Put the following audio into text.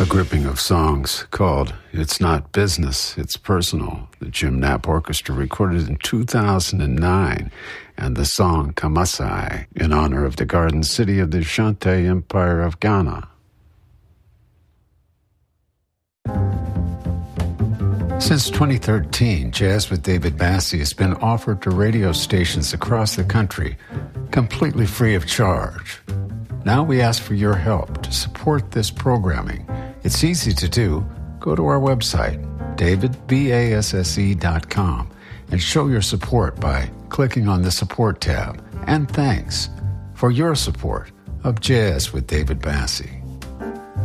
grouping of songs called It's Not Business, It's Personal. The Jim Knapp Orchestra recorded in 2009, and the song Kamasai in honor of the garden city of the Ashanti Empire of Ghana. Since 2013, Jazz with David Bassie has been offered to radio stations across the country, completely free of charge. Now we ask for your help to support this programming. It's easy to do. Go to our website, davidbasse.com, and show your support by clicking on the Support tab. And thanks for your support of Jazz with David Bassie.